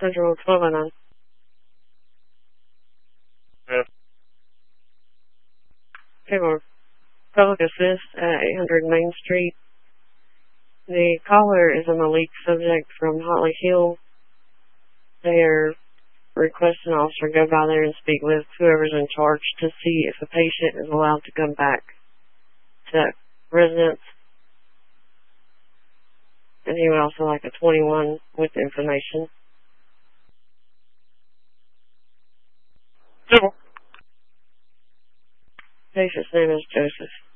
Central 1209. Yeah. Okay, well, public assist at 800 Main Street. The caller is a Malik subject from Holly Hill. They are requesting an officer go by there and speak with whoever's in charge to see if the patient is allowed to come back to that residence. And he would also like a 21 with information. Civil. Patient's name is Joseph.